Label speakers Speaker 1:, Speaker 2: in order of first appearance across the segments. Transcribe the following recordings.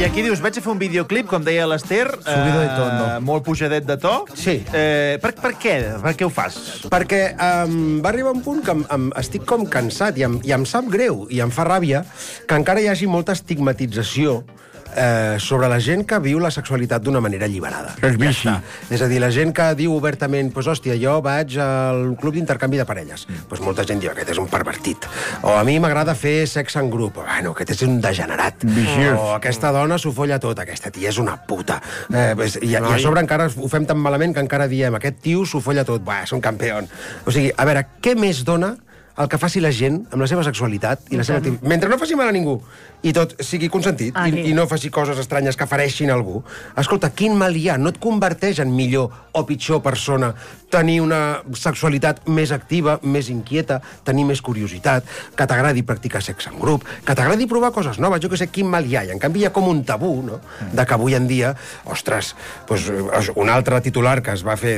Speaker 1: I aquí dius, vaig a fer un videoclip, com deia l'Ester,
Speaker 2: Subido de tono.
Speaker 1: molt pujadet de to.
Speaker 2: Sí.
Speaker 1: Per què? Per què ho fas?
Speaker 2: Perquè va arribar un punt que estic com cansat i em sap greu i em fa ràbia que encara hi hagi molta estigmatització sobre la gent que viu la sexualitat d'una manera alliberada. És a dir, la gent que diu obertament pues, hòstia, jo vaig al club d'intercanvi de parelles. Pues molta gent diu, aquest és un pervertit. O a mi m'agrada fer sexe en grup. Bueno, aquest és un degenerat. O aquesta dona s'ho folla tot. Aquesta tia és una puta. I a sobre encara ho fem tan malament que encara diem, aquest tio s'ho folla tot. Buah, és un campió. O sigui, a veure, què més dona el que faci la gent amb la seva sexualitat i la seva activitat, mentre no faci mal a ningú i tot sigui consentit i no faci coses estranyes que fereixin algú. Escolta, quin mal hi ha? No et converteix en millor o pitjor persona tenir una sexualitat més activa, més inquieta, tenir més curiositat, que t'agradi practicar sexe en grup, que t'agradi provar coses noves. Jo que sé quin mal hi ha. I en canvi hi ha com un tabú, no?, de que avui en dia, ostres, doncs, un altre titular que es va fer,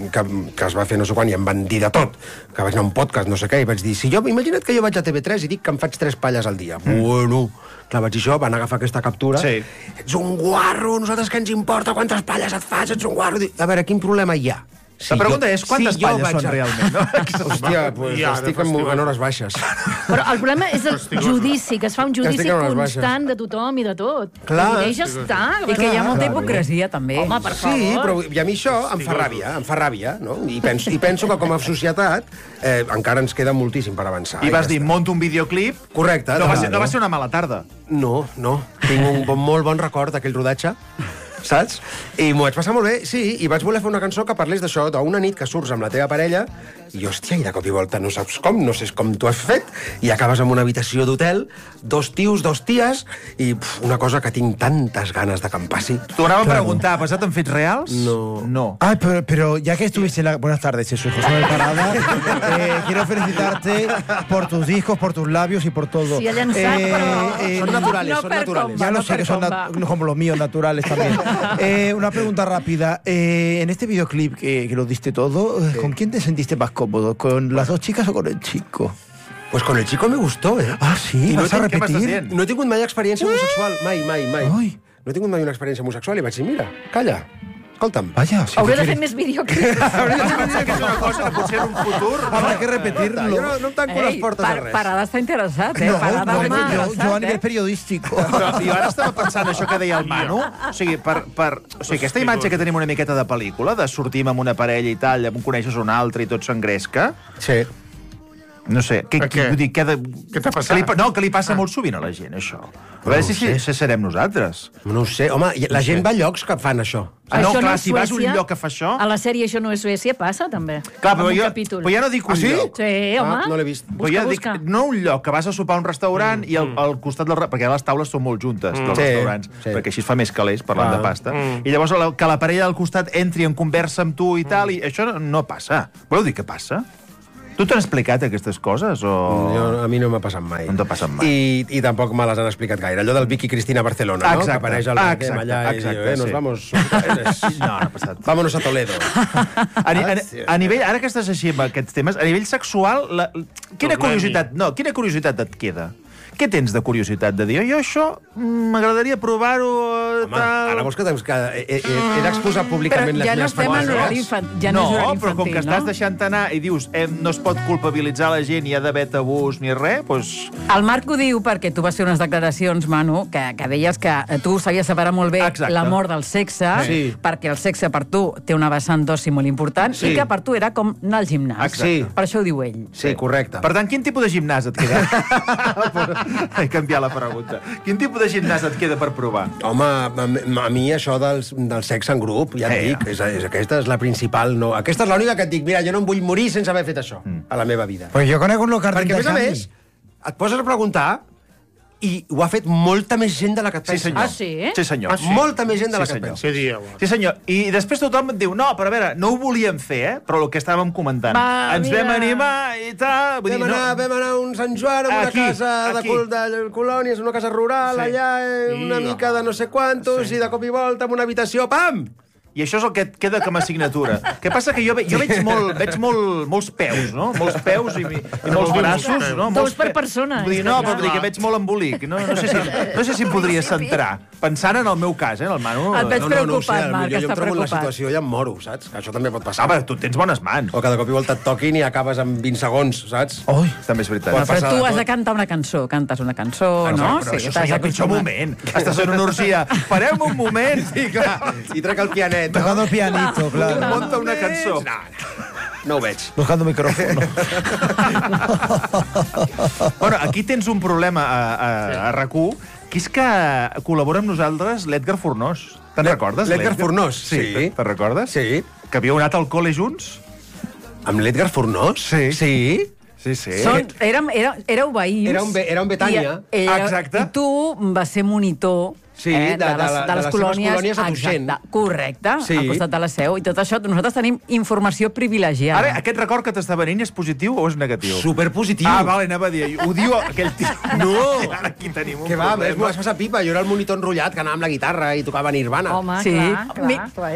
Speaker 2: que es va fer no sé quan i em van dir de tot, que vaig anar a un podcast, no sé què, i vaig dir, imagina't que jo vaig a TV3 i dic que em faig 3 palles al dia. Bueno, clar, vaig dir això, van agafar aquesta captura.
Speaker 1: Sí.
Speaker 2: Ets un guarro, nosaltres què ens importa quantes palles et fas, ets un guarro. A veure, quin problema hi ha?
Speaker 1: La pregunta és quantes palles són realment, no?
Speaker 2: Hòstia, estic en hores baixes.
Speaker 3: Però el problema és el judici, que es fa un judici constant de tothom i de tot.
Speaker 2: Clar.
Speaker 3: I ja està.
Speaker 4: I que hi ha molta hipocresia, també.
Speaker 3: Home, per favor.
Speaker 2: Sí, però a mi això em fa ràbia, no? I penso que com a societat encara ens queda moltíssim per avançar.
Speaker 1: I vas dir, monto un videoclip.
Speaker 2: Correcte.
Speaker 1: No va ser una mala tarda.
Speaker 2: No. Tinc un molt bon record d'aquell rodatge, saps? I m'ho vaig passar molt bé, sí, i vaig voler fer una cançó que parlés d'això, d'una nit que surts amb la teva parella i, hòstia, i de cop i volta no saps com, no sé com t'ho has fet, i acabes en una habitació d'hotel, 2 tios, 2 ties, i una cosa que tinc tantes ganes de que em passi.
Speaker 1: T'ho anava a preguntar, basat en fets reals?
Speaker 2: No.
Speaker 5: Ay, pero ya que estuviste en la... Buenas tardes, soy José de Parada. Quiero felicitarte por tus discos, por tus labios y por todo.
Speaker 3: Sí, ha llançat, però...
Speaker 2: Son naturales,
Speaker 3: no
Speaker 2: son
Speaker 3: per
Speaker 2: naturales.
Speaker 3: comba,
Speaker 5: Ya lo
Speaker 3: no
Speaker 5: sé,
Speaker 3: per
Speaker 5: que son
Speaker 3: comba.
Speaker 5: como los míos, naturales también. Una pregunta rápida. En este videoclip que lo diste todo, ¿con quién te sentiste más cómodo? ¿Con las 2 chicas o con el chico?
Speaker 2: Pues con el chico me gustó,
Speaker 5: Ah, sí?
Speaker 2: I
Speaker 5: ¿Vas a
Speaker 1: què m'estàs
Speaker 5: repetir?
Speaker 1: dient?
Speaker 2: No he tingut mai experiència homosexual, mai.
Speaker 5: Ai.
Speaker 2: No he tingut mai una experiència homosexual i vaig dir, mira, calla, escolta'm.
Speaker 5: Vaya, sí.
Speaker 3: Hauré de fer més videoclips.
Speaker 1: Que és una cosa que potser en un futur...
Speaker 5: Habrá que repetirlo.
Speaker 2: Jo no em tanco les portes a res.
Speaker 4: Parada està interessat,
Speaker 5: No,
Speaker 4: Parada
Speaker 5: no,
Speaker 4: està
Speaker 5: yo a
Speaker 4: interessat,
Speaker 5: nivel periodístico.
Speaker 1: Però jo ara estava pensant això que deia el Manu. O sigui, aquesta imatge que tenim una miqueta de pel·lícula, de sortim amb una parella i tal, llavors coneixes un altre i tot s'engresca.
Speaker 2: Sí.
Speaker 1: No sé,
Speaker 6: Per què?
Speaker 1: vull dir,
Speaker 6: Què t'ha passat?
Speaker 1: que li passa molt sovint a la gent, això. A veure si serem nosaltres.
Speaker 2: No ho sé, home, la gent va a llocs que fan això.
Speaker 1: Ah, no,
Speaker 3: Això
Speaker 1: clar,
Speaker 3: és
Speaker 1: si vas a un
Speaker 3: Suècia.
Speaker 1: lloc que fa això...
Speaker 3: A la sèrie Això no és Suècia passa, també.
Speaker 1: Clar,
Speaker 3: Amb
Speaker 1: però
Speaker 3: un
Speaker 1: jo
Speaker 3: capítol.
Speaker 1: ja no dic un lloc.
Speaker 3: Sí, home.
Speaker 2: no l'he vist.
Speaker 1: Però ja dic, no un lloc, que vas a sopar a un restaurant i al costat del... Perquè les taules són molt juntes, dels
Speaker 2: Sí,
Speaker 1: restaurants,
Speaker 2: sí.
Speaker 1: perquè així es fa més calés, parlant de pasta. I llavors que la parella del costat entri en conversa amb tu i tal, i això no passa. Voleu dir que passa? Tu t'han explicat aquestes coses, o...?
Speaker 2: A mi no m'ha passat mai.
Speaker 1: No t'ha passat mai.
Speaker 2: I tampoc me les han explicat gaire. Allò del Vicky Cristina Barcelona, no? Que apareix al Bardem allà i diu, nos vamos...
Speaker 1: No ha passat.
Speaker 2: Vámonos a Toledo.
Speaker 1: A nivell, ara que estàs així amb aquests temes, a nivell sexual, quina curiositat et queda? Què tens de curiositat de dir? Jo això m'agradaria provar-ho...
Speaker 2: Home, ara vols que he d'exposar públicament les
Speaker 4: ja no
Speaker 2: meves
Speaker 4: estem en horari infantil. Ja no és horari
Speaker 1: però com que
Speaker 4: infantil,
Speaker 1: estàs
Speaker 4: no?
Speaker 1: deixant anar i dius no es pot culpabilitzar la gent, hi ha d'haver tabús ni res, doncs...
Speaker 4: El Marc ho diu perquè tu vas fer unes declaracions, Manu, que deies que tu sabies separar molt bé l'amor del sexe, perquè el sexe per tu té una vessant d'oci molt important, i que per tu era com anar al gimnàs. Per això ho diu ell.
Speaker 2: Sí, correcte.
Speaker 1: Per tant, quin tipus de gimnàs et queda? He canviat la pregunta. Quin tipus de gimnàs et queda per provar?
Speaker 2: Home, a mi això del sexe en grup, ja et dic, aquesta és la principal. No. Aquesta és l'única que et dic, mira, jo no em vull morir sense haver fet això a la meva vida.
Speaker 5: Pues yo conozco un local
Speaker 2: Perquè, a més, et poses a preguntar i ho ha fet molta més gent de la que et penses.
Speaker 3: Ah, sí?
Speaker 1: Sí, senyor.
Speaker 2: Molta més gent de la que et penses.
Speaker 6: Què dieu?
Speaker 1: Sí, senyor. I després tothom et diu, no, però a veure, no ho volíem fer, però el que estàvem comentant. Ens vam animar i tal...
Speaker 2: Vam anar a un Sant Joan, a una casa de colònies, una casa rural, allà, una mica de no sé quantos, i de cop i volta, en una habitació, pam!
Speaker 1: I això és el que et queda com a assignatura. Què passa? Que jo veig molts peus, no? Molts peus i molts braços, no?
Speaker 3: Dos per persona.
Speaker 1: No, però que veig molt embolic. No sé si em podria centrar. Pensant en el meu cas, en el Manu...
Speaker 4: Et veig preocupat, Marc,
Speaker 2: Jo
Speaker 4: està
Speaker 2: em trobo en la
Speaker 4: preocupat.
Speaker 2: situació i em moro, saps? Que això també pot passar.
Speaker 1: Home, tu tens bones mans.
Speaker 2: O que de cop i volta et toquin i acabes en 20 segons, saps?
Speaker 1: Ui, també és veritat.
Speaker 4: Però tu has de cantar una cançó, cantes una cançó, no?
Speaker 1: Però això seria el pitjor moment. Estàs en una orgia. Parem un moment.
Speaker 2: Sí, clar. I trec el pianet.
Speaker 5: Tocando el pianito, claro.
Speaker 1: Monta una cançó.
Speaker 2: No ho veig.
Speaker 5: Buscando micrófono.
Speaker 1: Bueno, aquí tens un problema a RAC1, que és que col·labora amb nosaltres l'Edgar Fornós. Te'n recordes?
Speaker 2: L'Edgar Fornós?
Speaker 1: Sí. Te'n recordes?
Speaker 2: Sí.
Speaker 1: Que havíeu anat al col·le junts?
Speaker 2: Amb l'Edgar Fornós?
Speaker 1: Sí.
Speaker 2: Sí.
Speaker 1: Sí, sí.
Speaker 4: Éreu veïns.
Speaker 2: Era un Betània.
Speaker 1: Exacte.
Speaker 4: I tu vas ser monitor de les colònies
Speaker 2: a Tuixent.
Speaker 4: Correcte, al costat de la Seu. I tot això, nosaltres tenim informació privilegiada.
Speaker 1: Ara, aquest record que t'està venint és positiu o és negatiu?
Speaker 2: Superpositiu.
Speaker 1: Ah, vale, anava a dir. Ho diu aquell tio.
Speaker 2: No!
Speaker 1: Ara aquí tenim un
Speaker 2: Que va,
Speaker 1: problema.
Speaker 2: m'ho vas passar pipa. Jo era el monitor enrotllat que anava amb la guitarra i tocava Nirvana.
Speaker 3: Home,
Speaker 4: Sí.
Speaker 3: clar.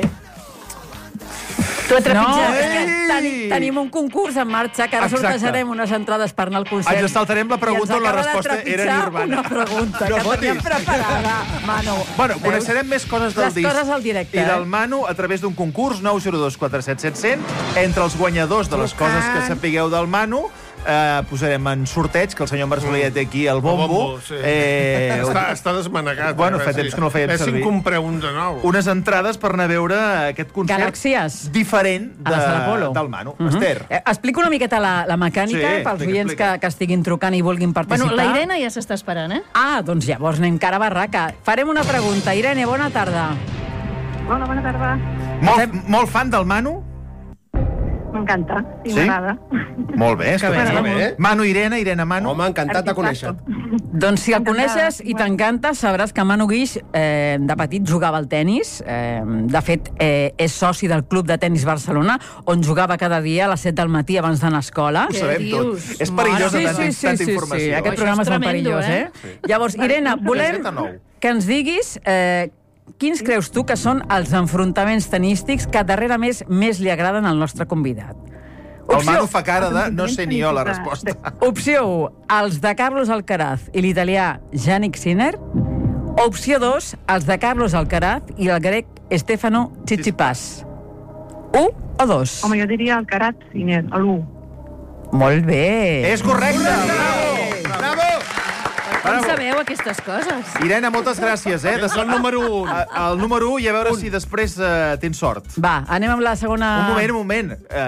Speaker 3: Tu a trepitjar.
Speaker 4: És que tenim un concurs en marxa, que ara sortejarem unes entrades per anar al concert.
Speaker 1: Ens saltarem la pregunta on la resposta era Nirvana.
Speaker 4: Una pregunta que teníem preparada, Manu.
Speaker 1: Bueno, coneixerem més coses del disc.
Speaker 4: Les coses al directe.
Speaker 1: I del Manu a través d'un concurs 902 477 100. Entre els guanyadors de les coses que sapigueu del Manu, posarem en sorteig, que el senyor Marcelí té aquí el bombo.
Speaker 6: Sí. Està desmanegat.
Speaker 1: Bueno, fa temps que no el fèiem servir.
Speaker 6: Si en compreu un de nou.
Speaker 1: Unes entrades per anar a veure aquest concert
Speaker 4: Galàxies.
Speaker 1: diferent
Speaker 4: A la Sala Polo.
Speaker 1: del Manu. Esther.
Speaker 4: Explico una miqueta la mecànica
Speaker 1: Sí,
Speaker 4: pels
Speaker 1: explica,
Speaker 4: oients que estiguin trucant i vulguin participar.
Speaker 3: Bueno, la Irene ja s'està esperant, eh?
Speaker 4: Ah, doncs llavors anem cara a barraca. Farem una pregunta. Irene, bona tarda.
Speaker 7: Hola, bona tarda.
Speaker 1: Molt fan del Manu?
Speaker 7: M'encanta, i
Speaker 1: Sí?
Speaker 7: m'agrada.
Speaker 1: Molt bé,
Speaker 2: M'agrada molt.
Speaker 1: Manu, Irene, Irene, Manu.
Speaker 2: Home, encantat de conèixer.
Speaker 4: Doncs si el
Speaker 7: Encantada.
Speaker 4: coneixes i t'encanta, sabràs que Manu Guix de petit jugava al tennis. De fet, és soci del Club de Tenis Barcelona, on jugava cada dia a les 7 del matí abans d'anar a escola.
Speaker 1: Ho sabem tot. És perillós
Speaker 4: Sí,
Speaker 1: tanta informació.
Speaker 4: sí. Aquest programa és molt
Speaker 3: tremendo,
Speaker 4: perillós, eh? Llavors, Irene, volem
Speaker 1: Set a nou.
Speaker 4: que ens diguis quins creus tu que són els enfrontaments tenístics que darrerament més li agraden al nostre convidat.
Speaker 1: El Manu fa cara de no sé ni jo la resposta.
Speaker 4: Opció 1, els de Carlos Alcaraz i l'italià Jannik Sinner. Opció 2, els de Carlos Alcaraz i el grec Stefano Tsitsipas. 1 o 2?
Speaker 7: Home, jo diria el Carat Sinner, l'1.
Speaker 4: Molt bé.
Speaker 1: És correcte! Bravo! Bravo!
Speaker 3: Com sabeu aquestes coses?
Speaker 1: Irene, moltes gràcies, eh?
Speaker 6: És el número 1.
Speaker 1: El número 1 i a veure si després tens sort.
Speaker 4: Va, anem amb la segona...
Speaker 1: Un moment.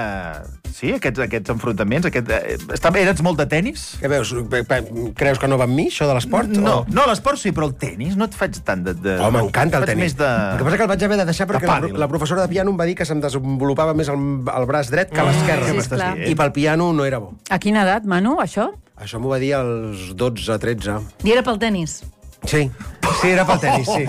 Speaker 1: Sí, aquests enfrontaments, eres molt de tennis?
Speaker 2: Què veus? Creus que no va amb mi, això de l'esport?
Speaker 1: No, l'esport sí, però el tennis no et faig tant de...
Speaker 2: Oh, m'encanta el
Speaker 1: faig
Speaker 2: tenis.
Speaker 1: més de...
Speaker 2: El que passa que el vaig haver de deixar perquè
Speaker 1: pàdel.
Speaker 2: la professora de piano em va dir que se'm desenvolupava més el braç dret que l'esquerra.
Speaker 3: Sí, clar.
Speaker 2: I pel piano no era bo.
Speaker 4: A quina edat, Manu, això?
Speaker 2: Això m'ho va dir als 12, 13.
Speaker 3: I era pel tennis.
Speaker 2: Sí. Sí, era pel tenis, sí.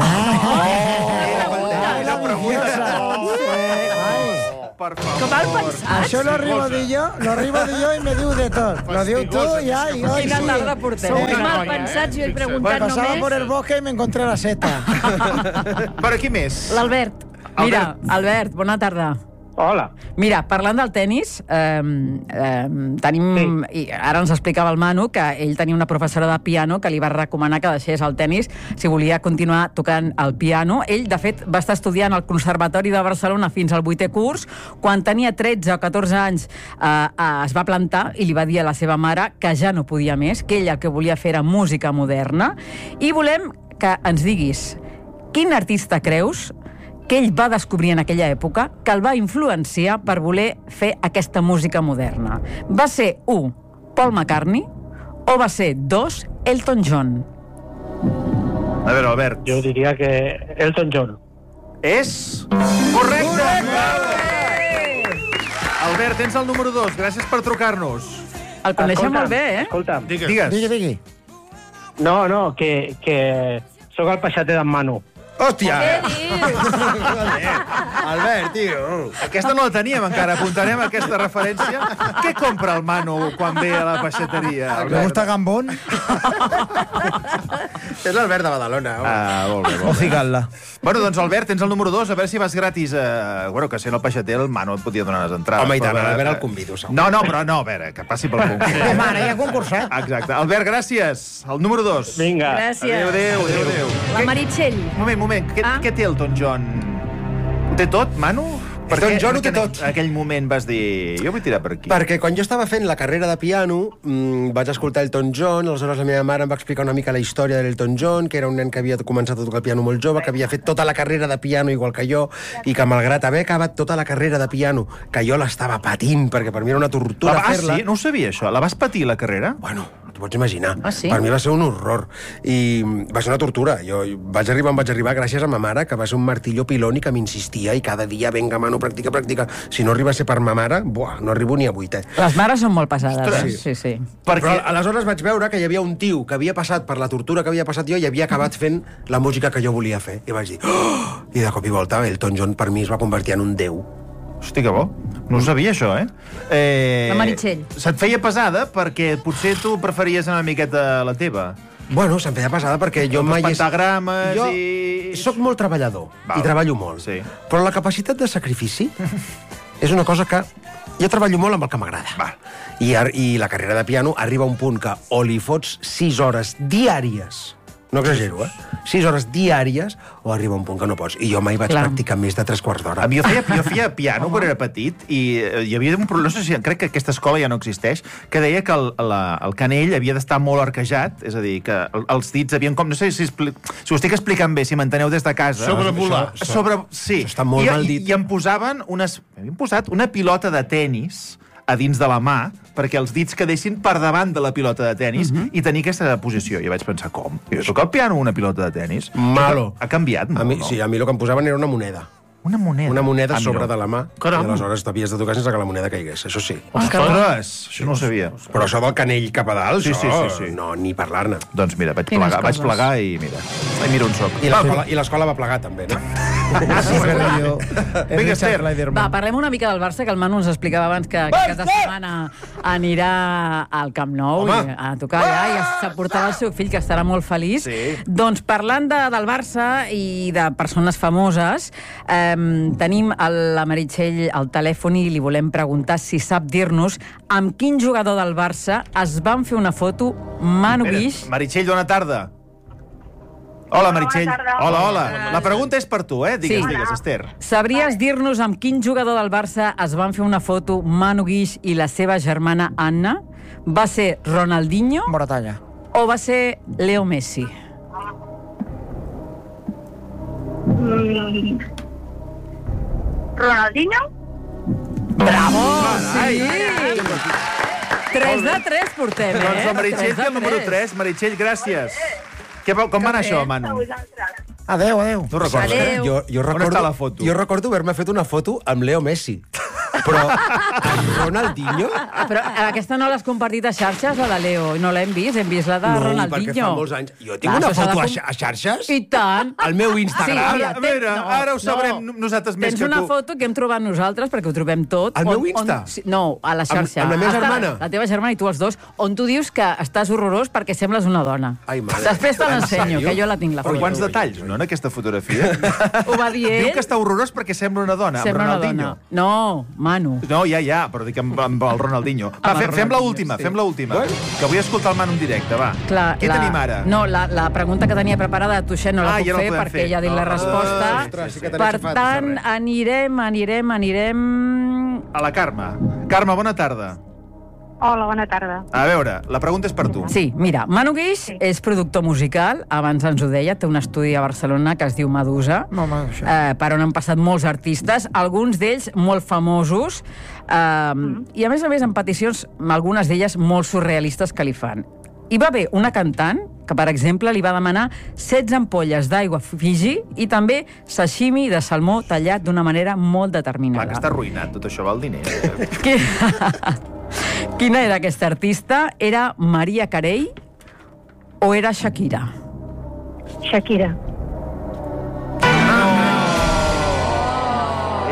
Speaker 1: Per favor.
Speaker 3: Com el pensat?
Speaker 5: Això lo arribo de jo i me diu de tot. Lo diu tu i ja, i hoy
Speaker 4: Quina
Speaker 5: sí.
Speaker 4: tarda portem.
Speaker 3: Sou uns mal pensats, jo he preguntat
Speaker 5: Pasaba por
Speaker 3: només.
Speaker 5: el bosque y me encontré la seta.
Speaker 1: Per aquí més.
Speaker 3: L'Albert.
Speaker 4: Mira, Albert, bona tarda.
Speaker 8: Hola.
Speaker 4: Mira, parlant del tennis, tenim... I ara ens explicava el Manu que ell tenia una professora de piano que li va recomanar que deixés el tennis si volia continuar tocant el piano. Ell, de fet, va estar estudiant al Conservatori de Barcelona fins al 8è curs. Quan tenia 13 o 14 anys es va plantar i li va dir a la seva mare que ja no podia més, que ell el que volia fer era música moderna. I volem que ens diguis quin artista creus que ell va descobrir en aquella època que el va influenciar per voler fer aquesta música moderna. Va ser 1, Paul McCartney, o va ser 2, Elton John?
Speaker 1: A veure, Albert.
Speaker 8: Jo diria que Elton John.
Speaker 1: És correcte! Albert, tens el número 2. Gràcies per trucar-nos.
Speaker 4: El coneixem molt bé, eh?
Speaker 8: Escolta'm.
Speaker 1: Digues.
Speaker 5: Digui.
Speaker 8: No, que sóc el peixater d'en Manu.
Speaker 2: Hòstia!
Speaker 3: Què dius?
Speaker 2: Albert, tio.
Speaker 1: Aquesta no la teníem encara. Apuntarem aquesta referència. Què compra el Manu quan ve a la peixateria?
Speaker 5: ¿Le gusta Gambón?
Speaker 2: És l'Albert de Badalona.
Speaker 1: Molt bé.
Speaker 5: O cigarla.
Speaker 1: Bueno, doncs, Albert, tens el número 2. A veure si vas gratis. Bueno, que sent el peixater, el Manu et podia donar les entrades.
Speaker 2: Home, i tant, l'Albert el convido.
Speaker 1: No, però no, a veure, que passi pel concurs.
Speaker 5: Home, ara ja ha concursat.
Speaker 1: Exacte. Albert, gràcies. El número 2.
Speaker 8: Vinga.
Speaker 3: Gràcies.
Speaker 1: Adéu.
Speaker 3: La Meritxell.
Speaker 1: Moment. Què té Elton John? Ho té tot, Manu?
Speaker 2: Elton John ho té tot.
Speaker 1: En aquell moment vas dir, jo vull tirar per aquí.
Speaker 2: Perquè quan jo estava fent la carrera de piano, vaig escoltar Elton John, aleshores la meva mare em va explicar una mica la història de l'Elton John, que era un nen que havia començat a tocar el piano molt jove, que havia fet tota la carrera de piano igual que jo, i que malgrat haver acabat tota la carrera de piano, que jo l'estava patint, perquè per mi era una tortura fer-la...
Speaker 1: Sí? No ho sabia, això. La vas patir, la carrera?
Speaker 2: Bueno, t'ho pots imaginar.
Speaker 3: Ah, sí?
Speaker 2: Per mi va ser un horror. I va ser una tortura. Jo vaig arribar gràcies a ma mare, que va ser un martillo piloni que m'insistia i cada dia, venga, Manu, practica. Si no arriba a ser per ma mare, no arribo ni a 8è.
Speaker 4: Les mares són molt pesades,
Speaker 1: Ostres,
Speaker 4: sí.
Speaker 2: Però aleshores vaig veure que hi havia un tio que havia passat per la tortura que havia passat jo i havia acabat fent la música que jo volia fer. I vaig dir, oh! I de cop i volta Elton John per mi es va convertir en un déu.
Speaker 1: Hosti, que bo. No ho sabia, això,
Speaker 3: La Meritxell.
Speaker 1: Se't feia pesada perquè potser tu preferies una miqueta la teva.
Speaker 2: Bueno, se'm feia pesada perquè jo mai...
Speaker 1: Pentagrames
Speaker 2: jo
Speaker 1: i...
Speaker 2: soc molt treballador i treballo molt.
Speaker 1: Sí.
Speaker 2: Però la capacitat de sacrifici és una cosa que... Jo treballo molt amb el que m'agrada. I la carrera de piano arriba a un punt que o li fots 6 hores diàries, no exagero, 6 hores diàries, o arriba a un punt que no pots. I jo mai vaig practicar més de 3 quarts d'hora.
Speaker 1: Jo feia piano quan era petit i hi havia un problema, no sé si crec que aquesta escola ja no existeix, que deia que el canell havia d'estar molt arquejat, és a dir, que els dits havien com... No sé si ho estic explicant bé, si m'enteneu des de casa.
Speaker 6: Sobrevolar.
Speaker 1: Sí.
Speaker 2: Això està molt mal dit.
Speaker 1: I em posaven m'havien posat una pilota de tenis a dins de la mà, perquè els dits quedessin per davant de la pilota de tenis i tenir aquesta posició. I vaig pensar, com? Jo soc al piano una pilota de tenis?
Speaker 2: Malo.
Speaker 1: Ha canviat molt, no?
Speaker 2: Sí, a mi el que em posaven era una moneda.
Speaker 1: Una moneda?
Speaker 2: Una moneda a sobre de la mà.
Speaker 6: Caram.
Speaker 2: I aleshores t'havies de tocar sense que la moneda caigués, això sí.
Speaker 1: Ostres, això no ho sabia.
Speaker 2: Però això del canell cap a dalt,
Speaker 1: Sí.
Speaker 2: no, ni parlar-ne.
Speaker 1: Doncs mira, vaig plegar i mira. I mira on soc.
Speaker 2: I l'escola va plegar, també, no?
Speaker 1: Vinga, Esther.
Speaker 4: Va, parlem una mica del Barça, que el Manu ens explicava abans que aquesta setmana anirà al Camp Nou a tocar allà i s'aportarà el seu fill, que estarà molt feliç.
Speaker 1: Sí.
Speaker 4: Doncs parlant del Barça i de persones famoses, tenim la Meritxell al telèfon i li volem preguntar si sap dir-nos amb quin jugador del Barça es van fer una foto Manu Guix.
Speaker 1: Meritxell, bona tarda. Hola, Meritxell. Hola. La pregunta és per tu, Digues, Esther.
Speaker 4: Sabries dir-nos amb quin jugador del Barça es van fer una foto Manu Guix i la seva germana Anna? Va ser Ronaldinho
Speaker 5: Moratalla.
Speaker 4: o va ser Leo Messi?
Speaker 7: Ronaldinho?
Speaker 4: Bravo! Sí! 3 de 3 portem,
Speaker 1: Doncs la Meritxell té el número 3. Meritxell, gràcies. Com va anar això, Manu?
Speaker 5: Adéu.
Speaker 1: No recordes,
Speaker 3: Adéu.
Speaker 1: On està la foto?
Speaker 2: Jo recordo haver-me fet una foto amb Leo Messi. Però amb Ronaldinho...
Speaker 4: Però aquesta no l'has compartit a xarxes, la de Leo? No l'hem vist, hem vist la de Ronaldinho.
Speaker 2: No, perquè fa molts anys. Jo tinc una foto a xarxes?
Speaker 4: I tant.
Speaker 2: Al meu Instagram?
Speaker 1: A veure, ara ho sabrem nosaltres més que tu.
Speaker 4: Tens una foto que hem trobat nosaltres, perquè ho trobem tot.
Speaker 2: Al meu Insta?
Speaker 4: No, a la xarxa.
Speaker 2: Amb la meva germana?
Speaker 4: La teva germana i tu els dos, on tu dius que estàs horrorós perquè sembles una dona.
Speaker 2: Ai, mare.
Speaker 4: Després te l'ensenyo, que jo la tinc, la
Speaker 1: Però
Speaker 4: foto.
Speaker 1: quants detalls, no, en aquesta fotografia?
Speaker 4: Ho va dir ell?
Speaker 1: Diu que està horrorós perquè sembla una dona, amb
Speaker 4: Sembla una
Speaker 1: Ronaldinho.
Speaker 4: dona. No, Manu.
Speaker 1: No, ja, però dic amb el Ronaldinho. Va,
Speaker 4: Amb el
Speaker 1: fem
Speaker 4: Ronaldinho,
Speaker 1: fem l'última. Que vull escoltar el Manu en directe, va.
Speaker 4: Clar,
Speaker 1: Què tenim ara?
Speaker 4: No, la pregunta que tenia preparada de Tuixet no la puc
Speaker 1: ja no la
Speaker 4: fer
Speaker 1: podem
Speaker 4: perquè
Speaker 1: fer.
Speaker 4: ja ha dit la resposta.
Speaker 2: Ostres, sí que t'han
Speaker 4: Per
Speaker 2: aixafat,
Speaker 4: tant,
Speaker 2: res.
Speaker 4: anirem...
Speaker 1: A la Carme. Carme, bona tarda.
Speaker 7: Hola, bona tarda.
Speaker 1: A veure, la pregunta és per tu.
Speaker 4: Sí, mira, Manu Guix és productor musical, abans ens ho deia, té un estudi a Barcelona que es diu Medusa, per on han passat molts artistes, alguns d'ells molt famosos, i a més amb peticions, algunes d'elles molt surrealistes que li fan. Hi va haver una cantant que, per exemple, li va demanar 16 ampolles d'aigua Fiji i també sashimi de salmó tallat d'una manera molt determinada.
Speaker 1: Clar, que està arruïnat, tot això val diner.
Speaker 4: Quina era aquesta artista? Era Maria Carey o era Shakira?
Speaker 7: Shakira.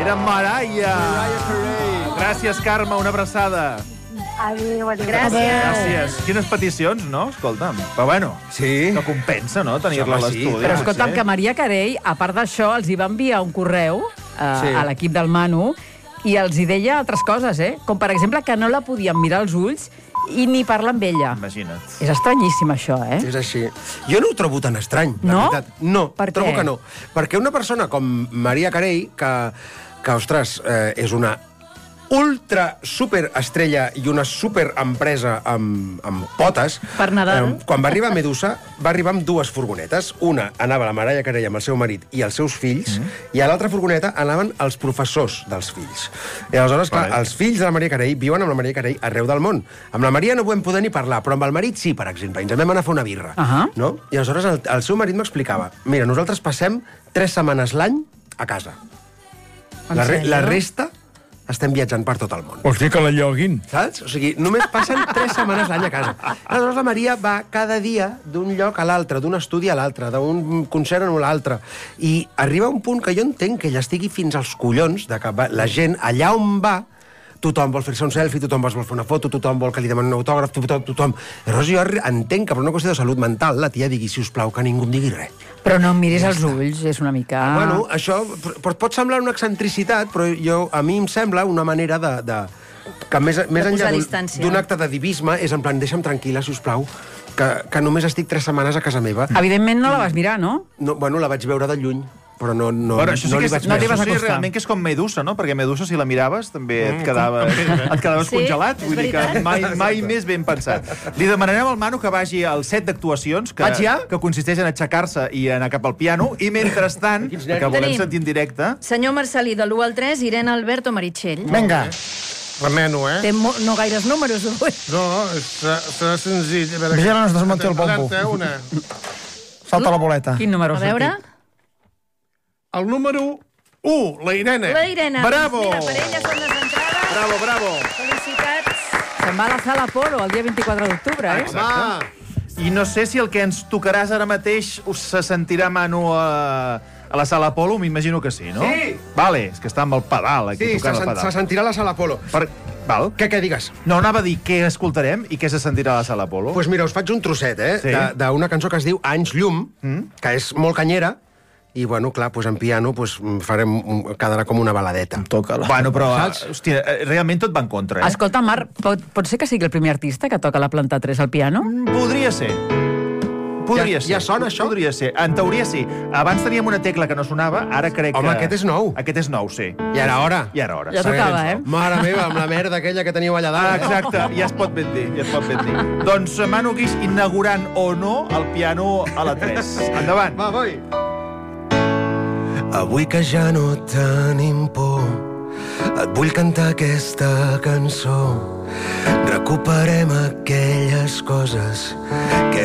Speaker 1: Era Mariah Carey. Gràcies, Carme, una abraçada.
Speaker 7: Adéu, adéu.
Speaker 1: Gràcies. Quines peticions, no? Escolta'm. Però bueno,
Speaker 2: Sí.
Speaker 1: que compensa, no?, tenir-la a l'estudi.
Speaker 4: Però escolta'm, que Maria Carey, a part d'això, els hi va enviar un correu a l'equip del Manu i els hi deia altres coses, com per exemple que no la podien mirar als ulls i ni parlar amb ella.
Speaker 1: Imagina't.
Speaker 4: És estranyíssim, això,
Speaker 2: És així. Jo no ho trobo tan estrany, la
Speaker 4: No?
Speaker 2: veritat. No,
Speaker 4: Per
Speaker 2: trobo
Speaker 4: què?
Speaker 2: que no. Perquè una persona com Maria Carey, que ostres, és una ultra superestrella i una superempresa amb potes.
Speaker 3: Per Nadal.
Speaker 2: Quan va arribar a Medusa, va arribar amb dues furgonetes. Una anava la Mariah Carey amb el seu marit i els seus fills, i a l'altra furgoneta anaven els professors dels fills. I aleshores, clar, els fills de la Mariah Carey viuen amb la Mariah Carey arreu del món. Amb la Maria no vam poder ni parlar, però amb el marit sí, per exemple. Ens vam anar a fer una birra. No? I aleshores el seu marit m'explicava: mira, nosaltres passem 3 setmanes l'any a casa. La resta estem viatjant per tot el món.
Speaker 5: Hosti, que la lloguin.
Speaker 2: Saps? O sigui, només passen 3 setmanes l'any a casa. Aleshores, la Maria va cada dia d'un lloc a l'altre, d'un estudi a l'altre, d'un concert a l'altre. I arriba un punt que jo entenc que ella estigui fins als collons de que la gent, allà on va, tothom vol fer-se un selfie, tothom vol fer una foto, tothom vol que li demanin un autògraf, tothom. Llavors jo entenc que per una qüestió de salut mental la tia digui, si us plau, que ningú em digui res.
Speaker 4: Però no em miris als ulls, és una mica...
Speaker 2: Bueno, això pot semblar una excentricitat, però a mi em sembla una manera que més enllà d'un acte de divisme és en plan, deixa'm tranquil·la, si us plau, que només estic 3 setmanes a casa meva.
Speaker 4: Evidentment no la vas mirar, no?
Speaker 2: Bueno, la vaig veure de lluny, però no
Speaker 1: Bueno, això sí
Speaker 2: li
Speaker 1: que
Speaker 2: vaig
Speaker 1: no
Speaker 2: veure.
Speaker 1: vas acostar. Realment que és com Medusa, no? Perquè Medusa, si la miraves, també et quedaves
Speaker 3: Sí,
Speaker 1: congelat.
Speaker 3: és
Speaker 1: Vull dir que
Speaker 3: veritat.
Speaker 1: mai més ben pensat. Li demanarem al Manu que vagi al set d'actuacions, que consisteix en aixecar-se i anar cap al piano, i mentrestant, que volem
Speaker 3: Tenim.
Speaker 1: sentir en directe...
Speaker 3: Senyor Marcelí, de l'1 al 3, Irene, Alberto, Meritxell.
Speaker 5: Vinga.
Speaker 6: Remeno,
Speaker 3: Té no gaires números, avui.
Speaker 6: No, serà senzill. A veure,
Speaker 5: Vigila, no es desmunti el bombo.
Speaker 6: Alerta, una.
Speaker 5: Salta la boleta.
Speaker 4: Quin número
Speaker 3: A
Speaker 4: has
Speaker 3: veure...
Speaker 4: sentit?
Speaker 6: El número 1, la Irene.
Speaker 3: La Irene.
Speaker 1: Bravo!
Speaker 3: Mira, per ella són les entrades.
Speaker 1: Bravo, bravo!
Speaker 3: Felicitats.
Speaker 4: Se'n va a la sala Apolo el dia 24 d'octubre,
Speaker 1: I no sé si el que ens tocaràs ara mateix se sentirà, Manu, a la sala Apolo, m'imagino que sí, no?
Speaker 2: Sí.
Speaker 1: Vale, és que està amb el pedal, aquí,
Speaker 2: Sí,
Speaker 1: tocant el pedal.
Speaker 2: se sentirà a la sala Apolo.
Speaker 1: Val.
Speaker 2: Què digues?
Speaker 1: No, anava a dir què escoltarem i què se sentirà a la sala Apolo.
Speaker 2: Doncs pues mira, us faig un trosset,
Speaker 1: Sí.
Speaker 2: d'una cançó que es diu Anys llum, que és molt canyera, i, bueno, clar, pues en piano pues, quedarà com una baladeta.
Speaker 5: Toca-la.
Speaker 1: Bueno, però,
Speaker 2: Saps?
Speaker 1: hòstia, realment tot va en contra,
Speaker 4: Escolta, Marc, pot ser que sigui el primer artista que toca la planta 3 al piano?
Speaker 1: Podria ser. Podria ser.
Speaker 2: Ja sona, això?
Speaker 1: Podria ser. En teoria, sí. Abans teníem una tecla que no sonava, ara crec que...
Speaker 2: Home, aquest és nou.
Speaker 1: Aquest és nou, sí.
Speaker 2: I ara hora.
Speaker 1: I ara hora.
Speaker 4: Ja tocava,
Speaker 2: Mare meva, amb la merda aquella que teníeu allà dalt.
Speaker 1: Exacte, ja es pot ben dir, Doncs Manu Guix inaugurant o no el piano a la 3. Endavant.
Speaker 2: Va, voi. Avui que ja no tenim por, et vull cantar aquesta cançó. Recuperem aquelles coses que